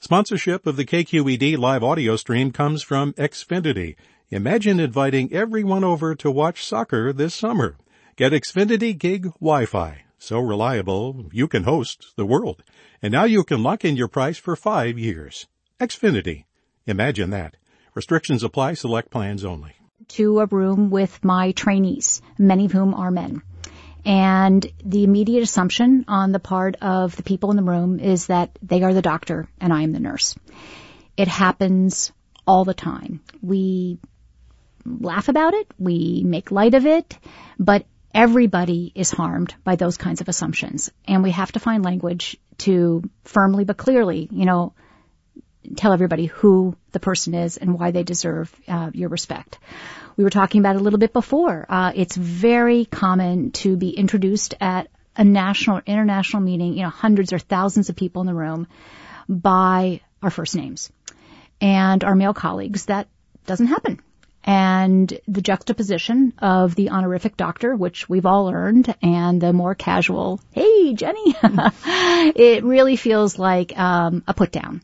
Sponsorship of the KQED live audio stream comes from Xfinity. Imagine inviting everyone over to watch soccer this summer. Get Xfinity Gig Wi-Fi. So reliable, you can host the world. And now you can lock in your price for 5 years. Xfinity. Imagine that. Restrictions apply. Select plans only. To a room with my trainees, many of whom are men. And the immediate assumption on the part of the people in the room is that they are the doctor and I am the nurse. It happens all the time. We laugh about it, we make light of it, but everybody is harmed by those kinds of assumptions. And we have to find language to firmly but clearly, tell everybody who the person is and why they deserve your respect. We were talking about it a little bit before. It's very common to be introduced at a national or international meeting, hundreds or thousands of people in the room, by our first names. And our male colleagues, that doesn't happen. And the juxtaposition of the honorific doctor, which we've all earned, and the more casual, hey, Jenny, it really feels like a put down.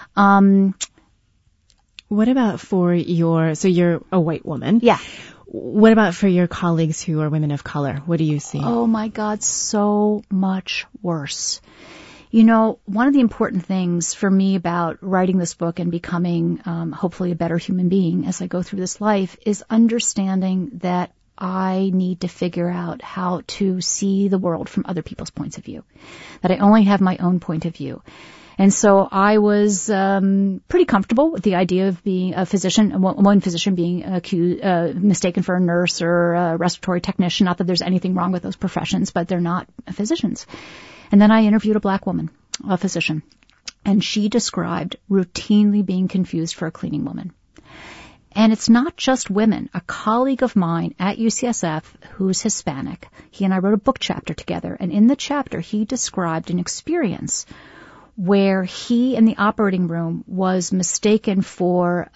What about so you're a white woman. Yeah. What about for your colleagues who are women of color? What do you see? Oh my God, so much worse. One of the important things for me about writing this book and becoming, hopefully a better human being as I go through this life is understanding that I need to figure out how to see the world from other people's points of view, that I only have my own point of view. And so I was pretty comfortable with the idea of being a physician, one physician being mistaken for a nurse or a respiratory technician. Not that there's anything wrong with those professions, but they're not physicians. And then I interviewed a black woman, a physician, and she described routinely being confused for a cleaning woman. And it's not just women. A colleague of mine at UCSF who's Hispanic, he and I wrote a book chapter together, and in the chapter he described an experience where he in the operating room was mistaken for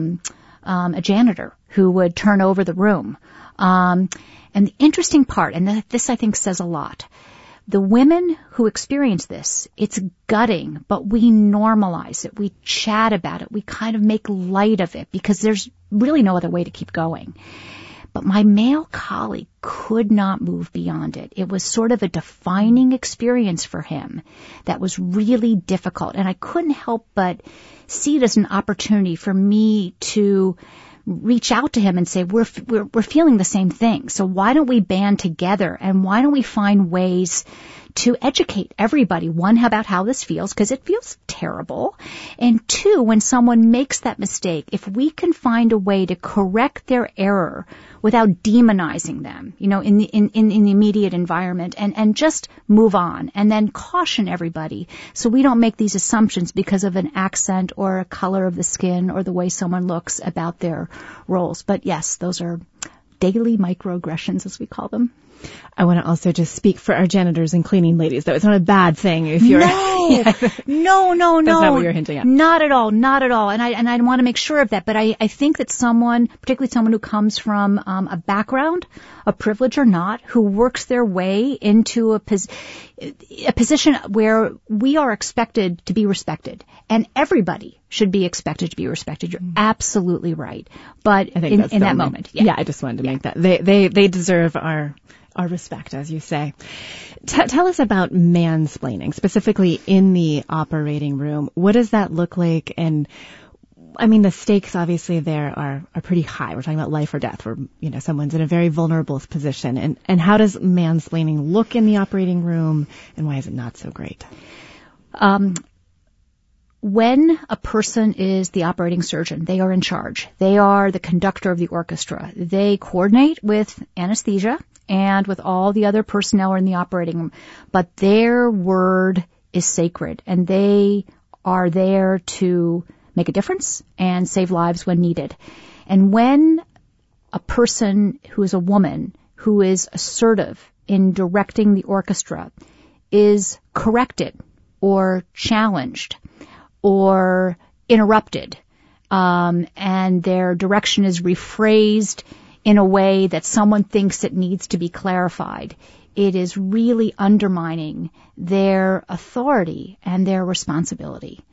a janitor who would turn over the room. And the interesting part, and this I think says a lot, the women who experience this, it's gutting, but we normalize it. We chat about it. We kind of make light of it because there's really no other way to keep going. But my male colleague could not move beyond it. It was sort of a defining experience for him that was really difficult. And I couldn't help but see it as an opportunity for me to reach out to him and say, we're feeling the same thing. So why don't we band together and why don't we find ways to educate everybody, one, about how this feels, because it feels terrible, and two, when someone makes that mistake, if we can find a way to correct their error without demonizing them, in the immediate environment, and just move on, and then caution everybody so we don't make these assumptions because of an accent or a color of the skin or the way someone looks about their roles. But yes, those are daily microaggressions, as we call them. I want to also just speak for our janitors and cleaning ladies, though. It's not a bad thing if you're... No. No. That's not what you're hinting at. Not at all. And I want to make sure of that. But I think that someone, particularly someone who comes from a background, a privilege or not, who works their way into a position where we are expected to be respected. And everybody should be expected to be respected. You're absolutely right. But I think in that moment. Yeah, I just wanted to make that. They deserve our respect, as you say. Tell us about mansplaining, specifically in the operating room. What does that look like? And I mean, the stakes obviously there are pretty high. We're talking about life or death, where someone's in a very vulnerable position. And how does mansplaining look in the operating room, and why is it not so great? When a person is the operating surgeon, they are in charge. They are the conductor of the orchestra. They coordinate with anesthesia and with all the other personnel in the operating room. But their word is sacred, and they are there to make a difference and save lives when needed. And when a person who is a woman, who is assertive in directing the orchestra, is corrected or challenged or interrupted, and their direction is rephrased in a way that someone thinks it needs to be clarified, it is really undermining their authority and their responsibility.